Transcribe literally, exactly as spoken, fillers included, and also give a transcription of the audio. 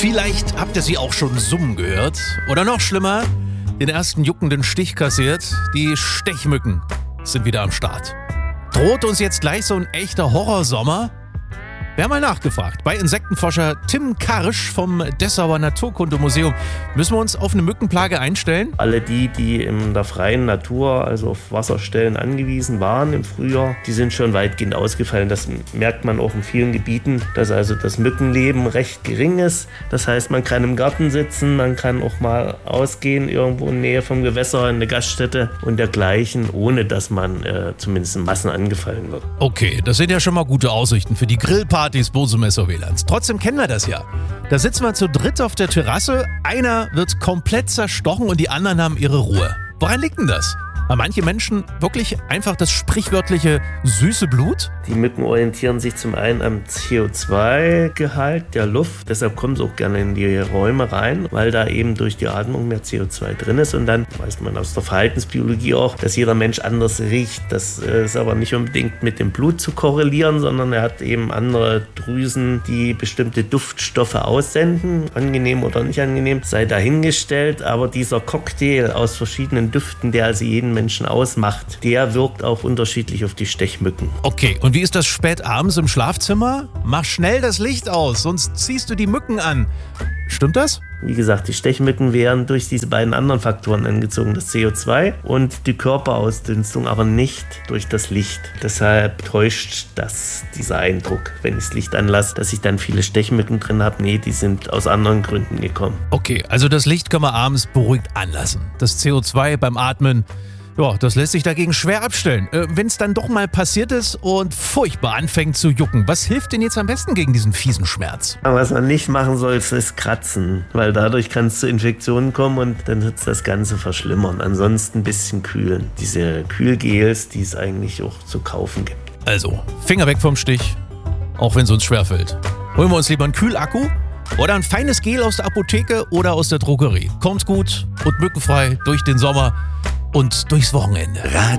Vielleicht habt ihr sie auch schon summen gehört. Oder noch schlimmer, den ersten juckenden Stich kassiert. Die Stechmücken sind wieder am Start. Droht uns jetzt gleich so ein echter Horrorsommer? Wir haben mal nachgefragt. Bei Insektenforscher Tim Karsch vom Dessauer Naturkundemuseum. Müssen wir uns auf eine Mückenplage einstellen? Alle die, die in der freien Natur, also auf Wasserstellen angewiesen waren im Frühjahr, die sind schon weitgehend ausgefallen. Das merkt man auch in vielen Gebieten, dass also das Mückenleben recht gering ist. Das heißt, man kann im Garten sitzen, man kann auch mal ausgehen, irgendwo in Nähe vom Gewässer, in der Gaststätte und dergleichen, ohne dass man äh, zumindest in Massen angefallen wird. Okay, das sind ja schon mal gute Aussichten für die Grillparty. Partys Bosemesser-Wielands. Trotzdem kennen wir das ja. Da sitzen wir zu dritt auf der Terrasse, einer wird komplett zerstochen und die anderen haben ihre Ruhe. Woran liegt denn das? Haben manche Menschen wirklich einfach das sprichwörtliche süße Blut? Die Mücken orientieren sich zum einen am C O zwei Gehalt der Luft. Deshalb kommen sie auch gerne in die Räume rein, weil da eben durch die Atmung mehr C O zwei drin ist. Und dann weiß man aus der Verhaltensbiologie auch, dass jeder Mensch anders riecht. Das ist aber nicht unbedingt mit dem Blut zu korrelieren, sondern er hat eben andere Drüsen, die bestimmte Duftstoffe aussenden. Angenehm oder nicht angenehm, sei dahingestellt. Aber dieser Cocktail aus verschiedenen Düften, der also jeden Menschen ausmacht, der wirkt auch unterschiedlich auf die Stechmücken. Okay, und wie ist das spät abends im Schlafzimmer? Mach schnell das Licht aus, sonst ziehst du die Mücken an. Stimmt das? Wie gesagt, die Stechmücken werden durch diese beiden anderen Faktoren angezogen, das C O zwei und die Körperausdünstung, aber nicht durch das Licht. Deshalb täuscht das dieser Eindruck, wenn ich das Licht anlasse, dass ich dann viele Stechmücken drin habe. Nee, die sind aus anderen Gründen gekommen. Okay, also das Licht kann man abends beruhigt anlassen. Das C O zwei beim Atmen, ja, das lässt sich dagegen schwer abstellen. Äh, wenn es dann doch mal passiert ist und furchtbar anfängt zu jucken, was hilft denn jetzt am besten gegen diesen fiesen Schmerz? Was man nicht machen soll, ist kratzen, weil dadurch kann es zu Infektionen kommen und dann wird es das Ganze verschlimmern. Ansonsten ein bisschen kühlen. Diese Kühlgels, die es eigentlich auch zu kaufen gibt. Also, Finger weg vom Stich, auch wenn es uns schwerfällt. Holen wir uns lieber einen Kühlakku oder ein feines Gel aus der Apotheke oder aus der Drogerie. Kommt gut und mückenfrei durch den Sommer und durchs Wochenende.